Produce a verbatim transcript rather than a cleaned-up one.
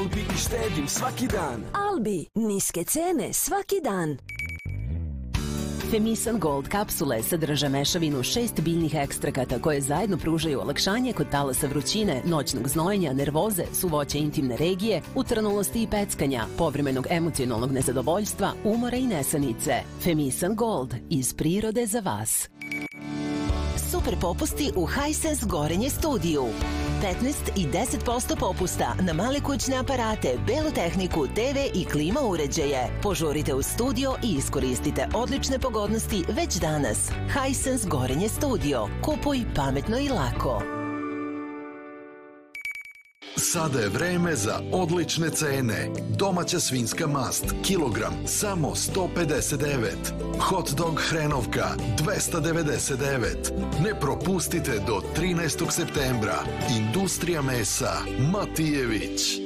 Albi i štedim svaki dan. Albi, niske cene svaki dan. Femisan Gold kapsule sadrže mešavinu šest biljnih ekstrakata koje zajedno pružaju olakšanje kod talasa vrućine, noćnog znojenja, nervoze, suvoće intimne regije, utrnulosti i peckanja, povremenog emocionalnog nezadovoljstva, umora i nesanice. Femisan Gold, iz prirode za vas. Super popusti u Hisense Gorenje studiju. petnaest i deset posto popusta na male kućne aparate, belu tehniku, te ve i klima uređaje. Požurite u studio i iskoristite odlične pogodnosti već danas. Hisense Gorenje studio. Kupuj pametno i lako. Sada je vreme za odlične cene. Domaća svinjska mast, kilogram, samo sto pedeset devet. Hot dog hrenovka, dvesta devedeset devet. Ne propustite do trinaestog septembra. Industrija mesa Matijević.